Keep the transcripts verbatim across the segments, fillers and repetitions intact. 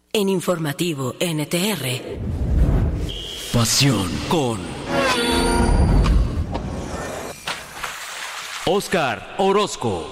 En Informativo N T R. Pasión con Óscar Orozco.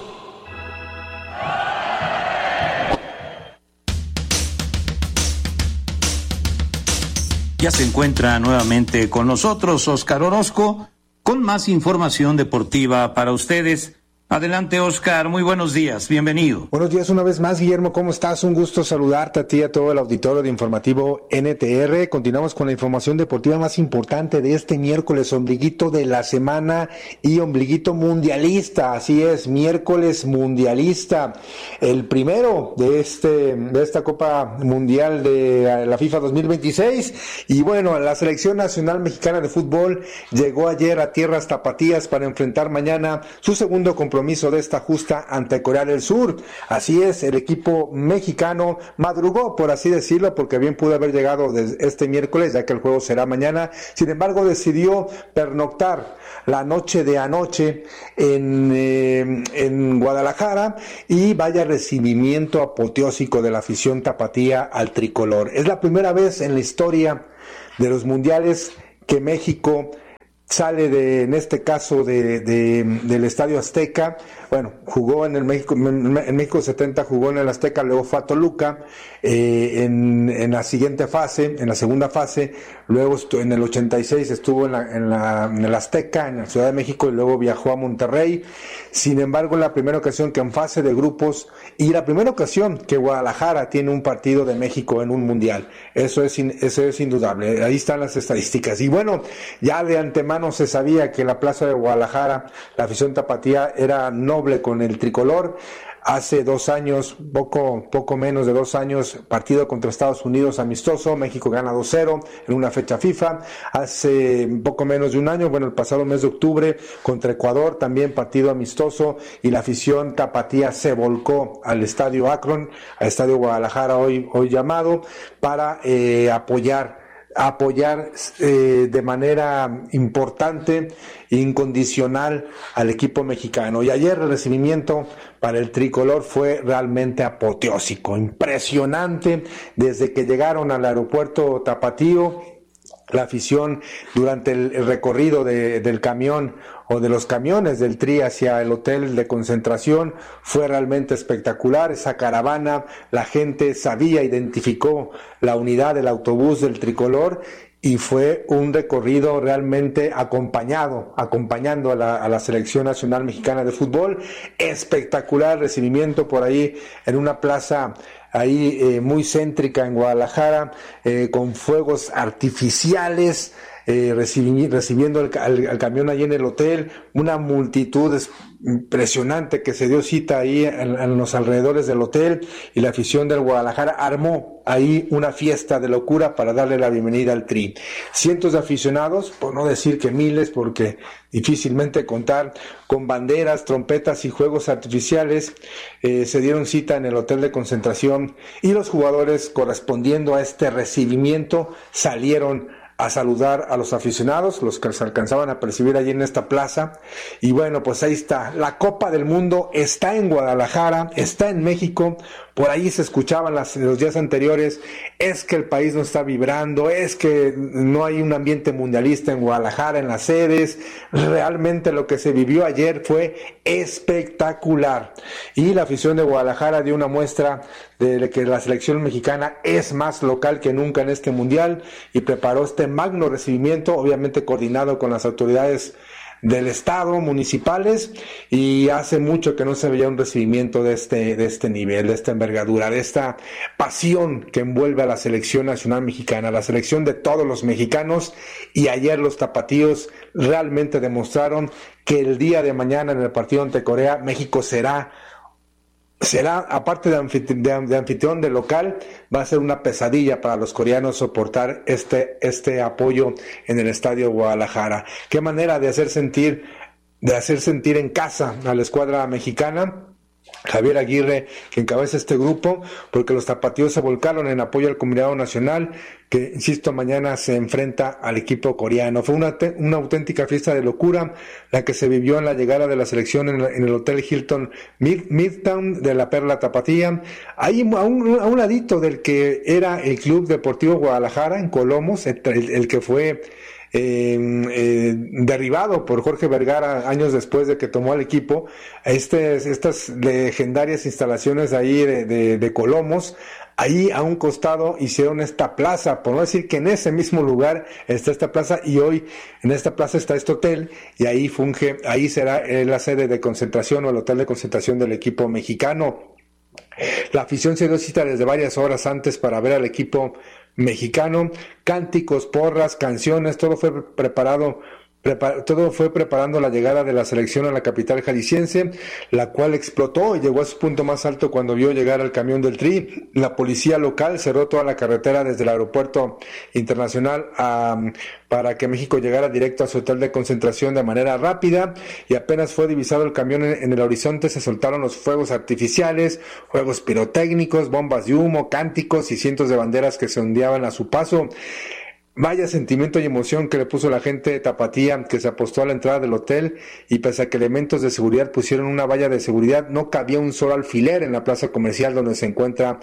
Ya se encuentra nuevamente con nosotros Óscar Orozco con más información deportiva para ustedes. Adelante, Óscar, muy buenos días, bienvenido. Buenos días una vez más, Guillermo, ¿cómo estás? Un gusto saludarte a ti y a todo el auditorio de Informativo N T R. Continuamos con la información deportiva más importante de este miércoles, ombliguito de la semana y ombliguito mundialista, así es, miércoles mundialista, el primero de este de esta Copa Mundial de la FIFA dos mil veintiséis, y bueno, la Selección Nacional Mexicana de Fútbol llegó ayer a tierras tapatías para enfrentar mañana su segundo compromiso compromiso de esta justa ante Corea del Sur. Así es, el equipo mexicano madrugó, por así decirlo, porque bien pudo haber llegado este miércoles, ya que el juego será mañana. Sin embargo, decidió pernoctar la noche de anoche en, eh, en Guadalajara, y vaya recibimiento apoteósico de la afición tapatía al tricolor. Es la primera vez en la historia de los mundiales que México sale de, en este caso, de, de del Estadio Azteca. Bueno, jugó en el México, en México setenta jugó en el Azteca, luego fue a Toluca, eh, en, en la siguiente fase, en la segunda fase, luego estu- en el ochenta y seis estuvo en, la, en, la, en el Azteca, en la Ciudad de México, y luego viajó a Monterrey. Sin embargo, la primera ocasión que en fase de grupos, y la primera ocasión que Guadalajara tiene un partido de México en un mundial, eso es, in, eso es indudable, ahí están las estadísticas. Y bueno, ya de antemano se sabía que la plaza de Guadalajara, la afición tapatía era noble con el tricolor. Hace dos años, poco, poco menos de dos años, partido contra Estados Unidos amistoso, México gana dos cero en una fecha FIFA. Hace poco menos de un año, bueno, el pasado mes de octubre, contra Ecuador, también partido amistoso, y la afición tapatía se volcó al Estadio Akron, al Estadio Guadalajara hoy, hoy llamado, para eh, apoyar apoyar eh, de manera importante e incondicional al equipo mexicano. Y ayer el recibimiento para el tricolor fue realmente apoteósico, impresionante. Desde que llegaron al aeropuerto tapatío, la afición durante el, el recorrido de, del camión o de los camiones del Tri hacia el hotel de concentración fue realmente espectacular. Esa caravana, la gente sabía, identificó la unidad del autobús del tricolor, y fue un recorrido realmente acompañado, acompañando a la, a la Selección Nacional Mexicana de Fútbol. Espectacular recibimiento por ahí en una plaza ahí eh, muy céntrica en Guadalajara, eh, con fuegos artificiales, eh, recibi- recibiendo el, al, al camión allí en el hotel, una multitud impresionante que se dio cita ahí en, en los alrededores del hotel, y la afición del Guadalajara armó ahí una fiesta de locura para darle la bienvenida al Tri. Cientos de aficionados, por no decir que miles, porque difícilmente contar, con banderas, trompetas y juegos artificiales, eh, se dieron cita en el hotel de concentración, y los jugadores, correspondiendo a este recibimiento, salieron a saludar a los aficionados, los que se alcanzaban a percibir allí en esta plaza. Y bueno, pues ahí está, la Copa del Mundo está en Guadalajara, está en México. Por ahí se escuchaban las, los días anteriores, es que el país no está vibrando, es que no hay un ambiente mundialista en Guadalajara, en las sedes. Realmente lo que se vivió ayer fue espectacular, y la afición de Guadalajara dio una muestra de que la selección mexicana es más local que nunca en este mundial, y preparó este magno recibimiento, obviamente coordinado con las autoridades del estado, municipales, y hace mucho que no se veía un recibimiento de este, de este nivel, de esta envergadura, de esta pasión que envuelve a la selección nacional mexicana, la selección de todos los mexicanos. Y ayer los tapatíos realmente demostraron que el día de mañana en el partido ante Corea, México será será, aparte de, anfitri- de, de anfitrión, de local, va a ser una pesadilla para los coreanos soportar este, este apoyo en el Estadio Guadalajara. Qué manera de hacer sentir, de hacer sentir en casa a la escuadra mexicana, Javier Aguirre, que encabeza este grupo, porque los tapatíos se volcaron en apoyo al combinado nacional, que, insisto, mañana se enfrenta al equipo coreano. Fue una, una auténtica fiesta de locura la que se vivió en la llegada de la selección en, en el Hotel Hilton Mid, Midtown de la Perla Tapatía, ahí a un, a un ladito del que era el Club Deportivo Guadalajara, en Colomos, el, el que fue Eh, eh, derribado por Jorge Vergara años después de que tomó el equipo. Este, estas legendarias instalaciones ahí de, de, de Colomos, ahí a un costado hicieron esta plaza, por no decir que en ese mismo lugar está esta plaza, y hoy en esta plaza está este hotel, y ahí funge, ahí será la sede de concentración o el hotel de concentración del equipo mexicano. La afición se dio cita desde varias horas antes para ver al equipo mexicano, cánticos, porras, canciones, todo fue preparado, prepar, todo fue preparando la llegada de la selección a la capital jalisciense, la cual explotó y llegó a su punto más alto cuando vio llegar al camión del Tri. La policía local cerró toda la carretera desde el aeropuerto internacional a, para que México llegara directo a su hotel de concentración de manera rápida, y apenas fue divisado el camión en, en el horizonte, se soltaron los fuegos artificiales, juegos pirotécnicos, bombas de humo, cánticos y cientos de banderas que se ondeaban a su paso. Vaya sentimiento y emoción que le puso la gente de Tapatía, que se apostó a la entrada del hotel, y pese a que elementos de seguridad pusieron una valla de seguridad, no cabía un solo alfiler en la plaza comercial donde se encuentra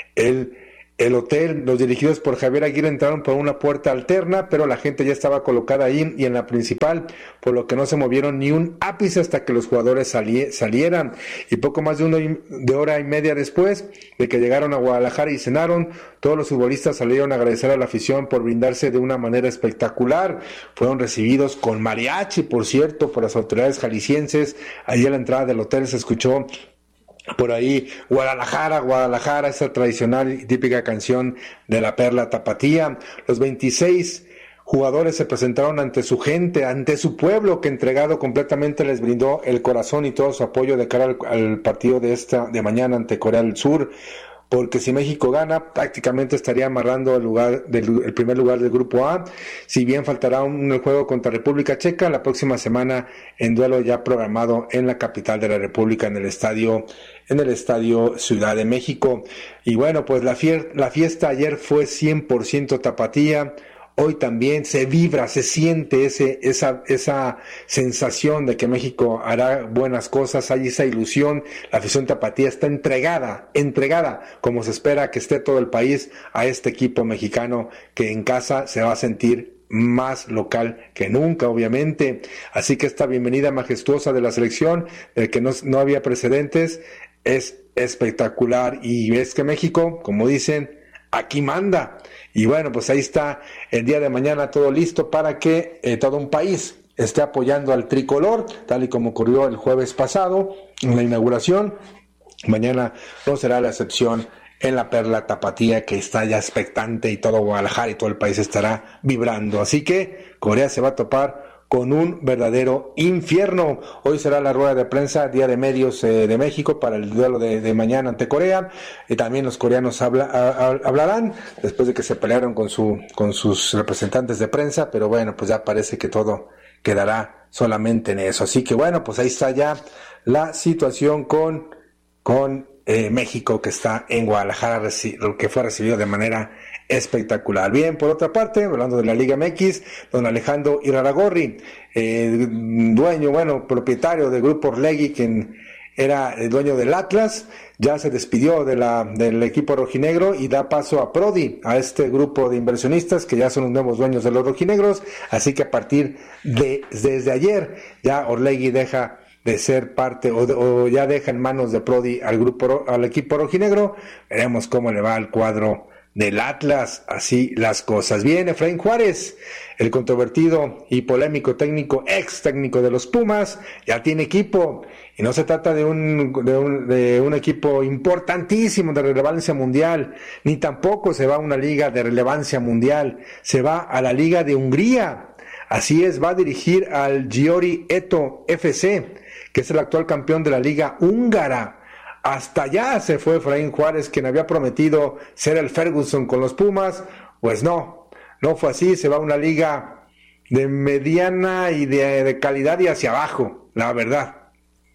el El hotel. Los dirigidos por Javier Aguirre entraron por una puerta alterna, pero la gente ya estaba colocada ahí y en la principal, por lo que no se movieron ni un ápice hasta que los jugadores sali- salieran. Y poco más de una y, de hora y media después de que llegaron a Guadalajara y cenaron, todos los futbolistas salieron a agradecer a la afición por brindarse de una manera espectacular. Fueron recibidos con mariachi, por cierto, por las autoridades jaliscienses. Allí a la entrada del hotel se escuchó por ahí Guadalajara, Guadalajara, esa tradicional y típica canción de la Perla Tapatía. Los veintiséis jugadores se presentaron ante su gente, ante su pueblo, que entregado completamente les brindó el corazón y todo su apoyo de cara al, al partido de esta de mañana ante Corea del Sur, porque si México gana, prácticamente estaría amarrando el lugar del el primer lugar del grupo A. Si bien faltará un, un juego contra República Checa la próxima semana, en duelo ya programado en la capital de la República, en el estadio en el estadio Ciudad de México. Y bueno, pues la, fier, la fiesta ayer fue cien por ciento tapatía. Hoy también se vibra, se siente ese, esa, esa sensación de que México hará buenas cosas, hay esa ilusión. La afición tapatía está entregada, entregada, como se espera que esté todo el país, a este equipo mexicano, que en casa se va a sentir más local que nunca, obviamente. Así que esta bienvenida majestuosa de la selección, del que no, no había precedentes, es espectacular. Y es que México, como dicen, aquí manda. Y bueno, pues ahí está el día de mañana todo listo para que eh, todo un país esté apoyando al tricolor, tal y como ocurrió el jueves pasado en la inauguración. Mañana no será la excepción en la Perla Tapatía, que está ya expectante, y todo Guadalajara y todo el país estará vibrando. Así que Corea se va a topar con un verdadero infierno. Hoy será la rueda de prensa, Día de Medios eh, de México, para el duelo de, de mañana ante Corea. Y también los coreanos habla, a, a, hablarán, después de que se pelearon con su con sus representantes de prensa, pero bueno, pues ya parece que todo quedará solamente en eso. Así que bueno, pues ahí está ya la situación con, con eh, México, que está en Guadalajara, reci- que fue recibido de manera espectacular. Bien, por otra parte, hablando de la Liga M X, don Alejandro Iraragorri, eh, dueño, bueno, propietario del grupo Orlegui, quien era el dueño del Atlas, ya se despidió de la, del equipo rojinegro y da paso a Prodi, a este grupo de inversionistas que ya son los nuevos dueños de los rojinegros. Así que a partir de desde ayer ya Orlegui deja de ser parte o, o ya deja en manos de Prodi al grupo, al equipo rojinegro. Veremos cómo le va al cuadro del Atlas, así las cosas. Bien, Efraín Juárez, el controvertido y polémico técnico, ex técnico de los Pumas, ya tiene equipo, y no se trata de un, de un, de un equipo importantísimo de relevancia mundial, ni tampoco se va a una liga de relevancia mundial, se va a la Liga de Hungría. Así es, va a dirigir al Győri Eto F C, que es el actual campeón de la Liga Húngara. Hasta allá se fue Efraín Juárez, quien había prometido ser el Ferguson con los Pumas. Pues no, no fue así. Se va a una liga de mediana y de, de calidad y hacia abajo, la verdad.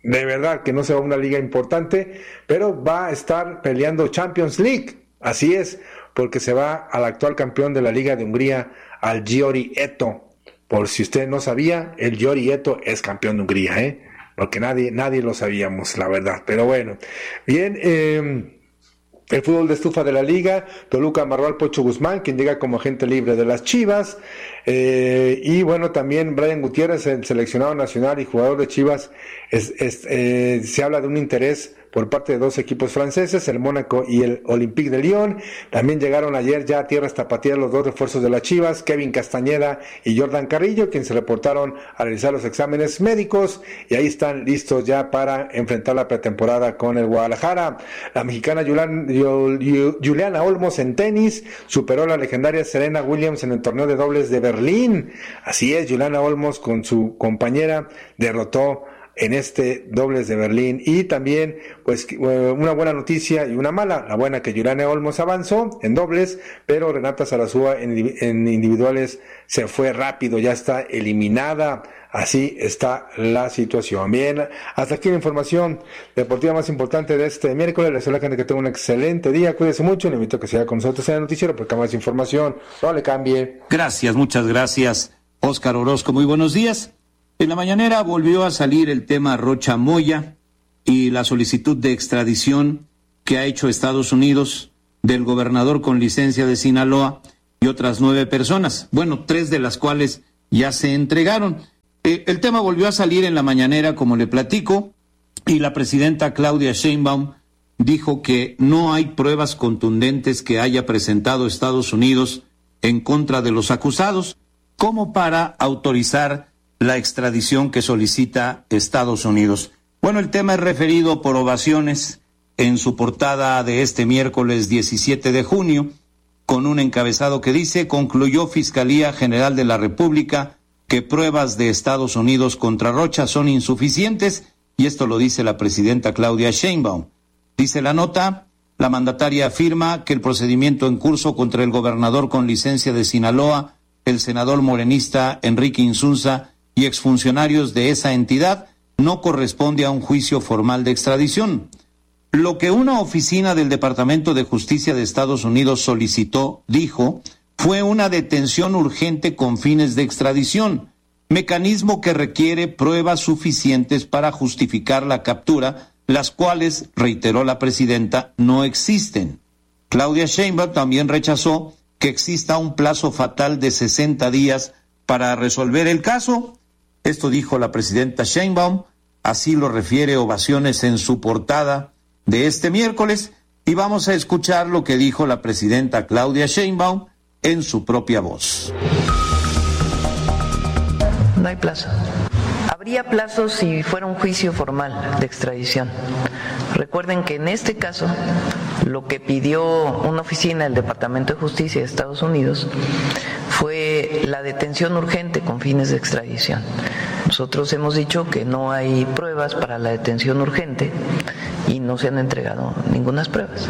de verdad que no será una liga importante, pero va a estar peleando Champions League, así es, porque se va al actual campeón de la Liga de Hungría, al Győri Eto. Por si usted no sabía, el Győri Eto es campeón de Hungría, ¿eh? Porque nadie, nadie lo sabíamos, la verdad, pero bueno. Bien, eh... el fútbol de estufa de la liga, Toluca amarró al Pocho Guzmán, quien llega como agente libre de las Chivas, eh, y bueno, también Brian Gutiérrez, el seleccionado nacional y jugador de Chivas, es, es, eh, se habla de un interés por parte de dos equipos franceses, el Mónaco y el Olympique de Lyon. También llegaron ayer ya a tierras tapatías los dos refuerzos de las Chivas, Kevin Castañeda y Jordan Carrillo, quienes se reportaron a realizar los exámenes médicos, y ahí están listos ya para enfrentar la pretemporada con el Guadalajara. La mexicana Julian, Juliana Olmos en tenis superó a la legendaria Serena Williams en el torneo de dobles de Berlín. Así es, Juliana Olmos con su compañera derrotó en este dobles de Berlín. Y también pues una buena noticia y una mala. La buena, que Juliana Olmos avanzó en dobles, pero Renata Zarazúa en, en individuales se fue rápido, ya está eliminada. Así está la situación. Bien, hasta aquí la información deportiva más importante de este miércoles. Les deseo a la gente que tenga un excelente día, cuídese mucho, le invito a que siga con nosotros en el noticiero porque más información, no le cambie. Gracias, muchas gracias, Óscar Orozco, muy buenos días. En la mañanera volvió a salir el tema Rocha Moya y la solicitud de extradición que ha hecho Estados Unidos del gobernador con licencia de Sinaloa y otras nueve personas, bueno, tres de las cuales ya se entregaron. Eh, el tema volvió a salir en la mañanera, como le platico, y la presidenta Claudia Sheinbaum dijo que no hay pruebas contundentes que haya presentado Estados Unidos en contra de los acusados como para autorizar la extradición que solicita Estados Unidos. Bueno, el tema es referido por Ovaciones en su portada de este miércoles diecisiete de junio, con un encabezado que dice: concluyó Fiscalía General de la República que pruebas de Estados Unidos contra Rocha son insuficientes, y esto lo dice la presidenta Claudia Sheinbaum. Dice la nota, la mandataria afirma que el procedimiento en curso contra el gobernador con licencia de Sinaloa, el senador morenista Enrique Insunza y exfuncionarios de esa entidad no corresponde a un juicio formal de extradición. Lo que una oficina del Departamento de Justicia de Estados Unidos solicitó, dijo, fue una detención urgente con fines de extradición, mecanismo que requiere pruebas suficientes para justificar la captura, las cuales, reiteró la presidenta, no existen. Claudia Sheinbaum también rechazó que exista un plazo fatal de sesenta días para resolver el caso. Esto dijo la presidenta Sheinbaum, así lo refiere Ovaciones en su portada de este miércoles, y vamos a escuchar lo que dijo la presidenta Claudia Sheinbaum en su propia voz. No hay plazo. Habría plazo si fuera un juicio formal de extradición. Recuerden que en este caso, lo que pidió una oficina del Departamento de Justicia de Estados Unidos fue la detención urgente con fines de extradición. Nosotros hemos dicho que no hay pruebas para la detención urgente y no se han entregado ninguna pruebas.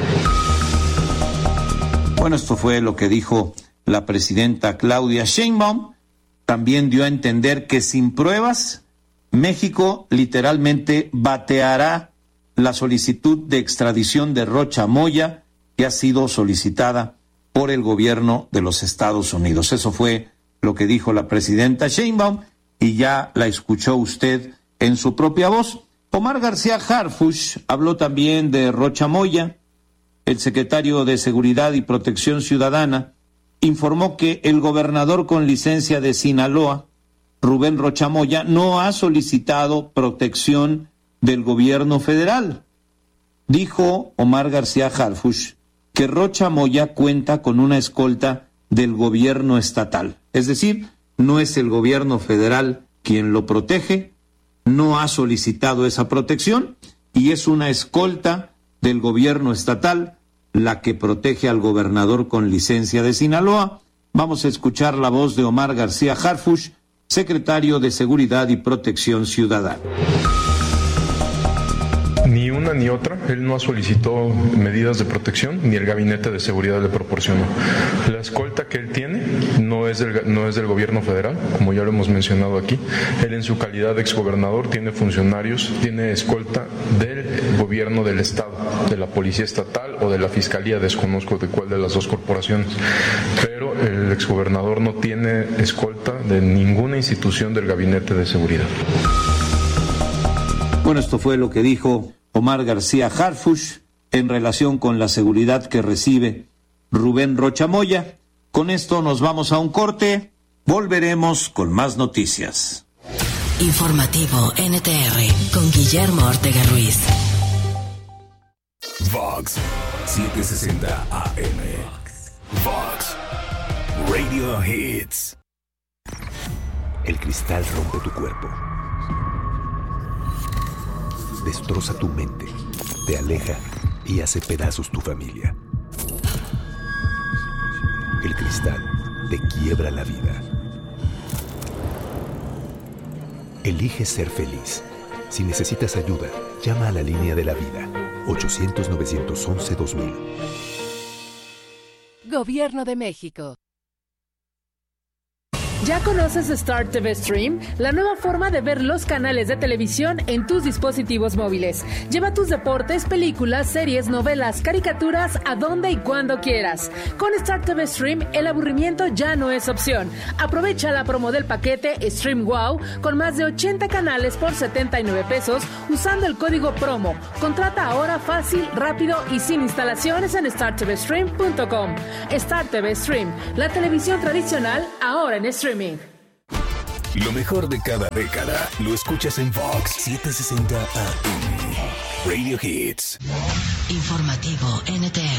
Bueno, esto fue lo que dijo la presidenta Claudia Sheinbaum. También dio a entender que sin pruebas, México literalmente bateará la solicitud de extradición de Rocha Moya que ha sido solicitada por el gobierno de los Estados Unidos. Eso fue lo que dijo la presidenta Sheinbaum y ya la escuchó usted en su propia voz. Omar García Harfuch habló también de Rocha Moya. El secretario de Seguridad y Protección Ciudadana informó que el gobernador con licencia de Sinaloa, Rubén Rocha Moya, no ha solicitado protección del gobierno federal. Dijo Omar García Harfuch que Rocha Moya cuenta con una escolta del gobierno estatal. Es decir, no es el gobierno federal quien lo protege, no ha solicitado esa protección y es una escolta del gobierno estatal la que protege al gobernador con licencia de Sinaloa. Vamos a escuchar la voz de Omar García Harfuch, secretario de Seguridad y Protección Ciudadana. Ni una ni otra. Él no solicitó medidas de protección, ni el gabinete de seguridad le proporcionó. La escolta que él tiene no es del, no es del gobierno federal, como ya lo hemos mencionado aquí. Él, en su calidad de exgobernador, tiene funcionarios, tiene escolta del gobierno del estado, de la policía estatal o de la fiscalía, desconozco de cuál de las dos corporaciones. Pero el exgobernador no tiene escolta de ninguna institución del gabinete de seguridad. Bueno, esto fue lo que dijo Omar García Harfuch en relación con la seguridad que recibe Rubén Rocha Moya. Con esto nos vamos a un corte. Volveremos con más noticias. Informativo N T R con Guillermo Ortega Ruiz. Vox setecientos sesenta A M. Vox Radio Hits. El cristal rompe tu cuerpo. Destroza tu mente, te aleja y hace pedazos tu familia. El cristal te quiebra la vida. Elige ser feliz. Si necesitas ayuda, llama a la línea de la vida, ochocientos, novecientos once, dos mil. Gobierno de México. ¿Ya conoces Star T V Stream? La nueva forma de ver los canales de televisión en tus dispositivos móviles. Lleva tus deportes, películas, series, novelas, caricaturas a donde y cuando quieras. Con Star T V Stream, el aburrimiento ya no es opción. Aprovecha la promo del paquete Stream Wow con más de ochenta canales por setenta y nueve pesos usando el código promo. Contrata ahora fácil, rápido y sin instalaciones en star t v stream punto com. Star T V Stream, la televisión tradicional ahora en streaming. Lo mejor de cada década lo escuchas en Vox setecientos sesenta A M. Radio Hits. Informativo N T R.